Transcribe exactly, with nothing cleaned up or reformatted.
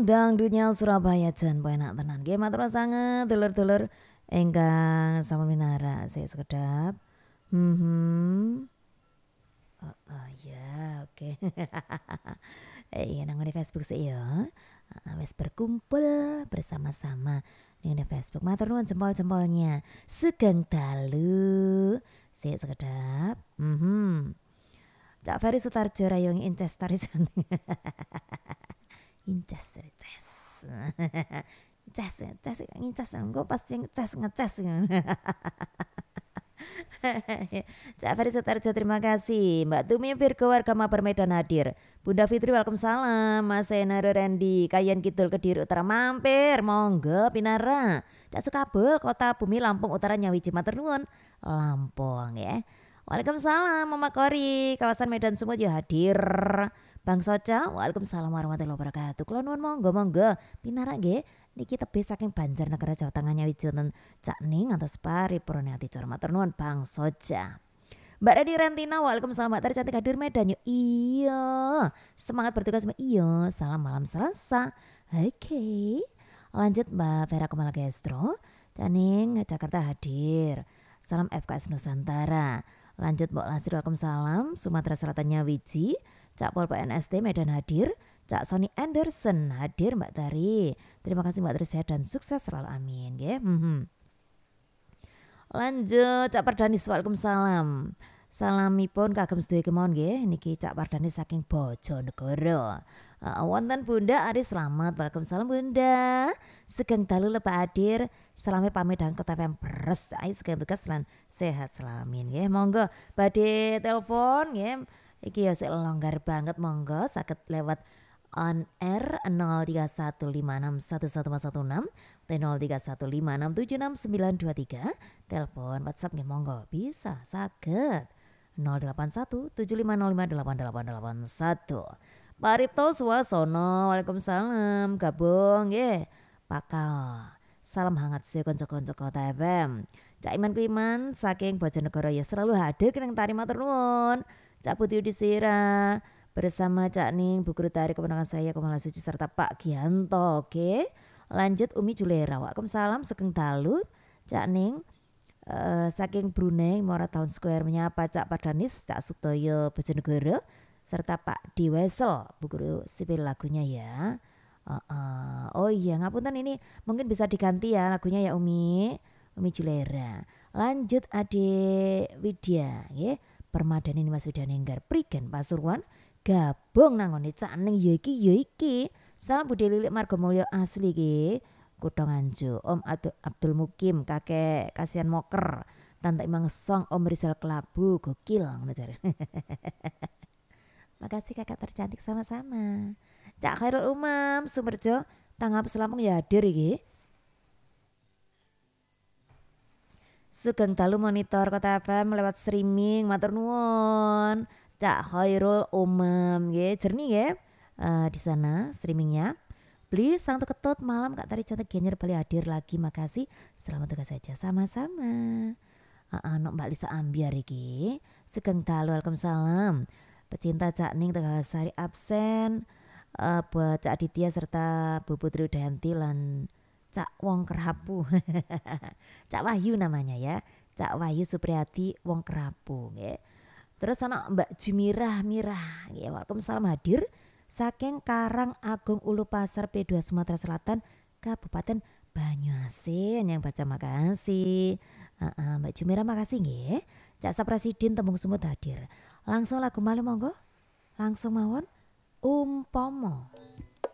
Dangdutnya Surabaya jan penak tenan. Nggih matur sanget dulur-dulur ingkang sampun minara saya sekedap. Mhm. Oh, oh ya, oke. Eh, iya nang ngene Facebook sih ya. Heeh, wis berkumpul bersama-sama ning ngene Facebook. Matur nuwun jempol-jempolnya. Sugeng dalu. Sik sekedap. Mhm. Cak Ferry Sutarjo Rayong Inces Tarisan. Inces, inces. Ces, ces, nginces, engko pas sing ces ngeces. Cak Ferry Sutarjo terima kasih. Mbak Tumi Virgo warga Mabar Medan hadir. Bunda Fitri Waalaikumsalam. Mas Enaro Randy Kayen Kidul Kediri Utara mampir. Monggo pinara. Cak Sukabul Kota Bumi Lampung Utara Nyawiji matur nuwun. Lampung ya. Waalaikumsalam Mama Kori kawasan Medan Sumut ya hadir. Bang Soca, Waalaikumsalam warahmatullahi wabarakatuh. Kula nuwun monggo monggo pinara nggih. Niki tebih saking Banjarnegara Jawa Tengah Nyawiji wonten Cak Ning atau paripurna ati cara matur nuwun Bang Soca. Mbak Redi Rentina, Waalaikumsalam Mbak Tari cantik hadir Medan yuk. Iya, semangat bertugas Mbak. Iya, salam malam Selasa. Oke. Okay. Lanjut Mbak Vera Kumala Gestro, Caning Jakarta hadir. Salam F K S Nusantara. Lanjut Mbak Lasri Waalaikumsalam, Sumatera Selatan Nyawiji. Cak Pol P N S T Medan hadir. Cak Sony Anderson hadir Mbak Tari. Terima kasih Mbak Tari sehat dan sukses selalu amin. Ya. Hmm. Lanjut Cak Pardanis Waalaikumsalam. Salamipun kagem sedaya kemawon nggih niki Cak Pardanis saking Bojonegoro. Uh, wonten Bunda Ari selamat. Waalaikumsalam Bunda. Sugeng dalu lepa hadir. Salame pamit dan kota pempres. Ayo sugeng tugas lan sehat selamin nggih. Monggo badhe telepon nggih. Iki ya sik longgar banget monggo saged lewat on air nol tiga satu lima enam satu satu empat satu enam nol tiga satu lima enam tujuh enam sembilan dua tiga. Telepon WhatsApp nggih monggo bisa saged nol delapan satu tujuh lima nol lima delapan delapan delapan satu. Pak Ripto Suwasono, Waalaikumsalam. Gabung nggih. Pakal. Salam hangat sedaya kanca-kanca Kota F M. Cak Iman Kuiman saking Bojonegoro ya selalu hadir kenang tari matur nuwun. Cak Putih Udisira bersama Cak Ning, Bu Guru Tari keponakan saya Kumala Suci serta Pak Gianto. Oke. Lanjut Umi Julera. Waalaikumsalam sugeng dalu. Cak Ning uh, saking Brunei Mora Town Square menyapa Cak Pardanis, Cak Sutoyo Bojonegoro serta Pak Diwasel. Bu Guru sipil lagunya ya. Uh, uh. Oh iya ngapunten ini mungkin bisa diganti ya lagunya ya Umi. Umi Julera. Lanjut Ade Widya nggih. Permadani Mas Widanenggar Prigen Pasuruan gabung nangone Cak Ning ya iki ya iki. Salam Bude Lilik Margomulyo asli iki. Kutha Nganjuk. Om Abdul Mukim, Kakek Kasihan Moker, Tante Imang Song, Om Rizal Kelabu, gokil ngono jare. Makasih kakak tercantik sama-sama. Cak Khairul Umam Sumerjo Tanggap Selampung ya hadir iki. Sugeng dalu monitor Kota F M lewat streaming matur nuwun. Cak Khairul Umam nggih jernih nggih uh, di sana streamingnya. Please sang ketut malam Kak Tari cantik genyer balik hadir lagi makasih. Selamat tugas saja sama-sama. Heeh uh, nok Mbak Lisa Ambiar iki. Sugeng dalu Waalaikumsalam. Pecinta Cak Ning Tegal Sari absen. Uh, buat Cak Aditya serta Bu Putri Udayanti lan Cak Wong Kerapu. Cak Wahyu namanya ya. Cak Wahyu Supriyati Wong Kerapu nggih. Terus ana Mbak Jumirah Mirah nggih. Waalaikumsalam hadir saking Karang Agung Ulu Pasar P dua Sumatera Selatan Kabupaten Banyuasin yang baca makasih. Uh, uh, Mbak Jumirah makasih nggih. Cak Sapresiden Tembung Sumut hadir. Langsung lagu malih monggo. Langsung mawon. Umpama.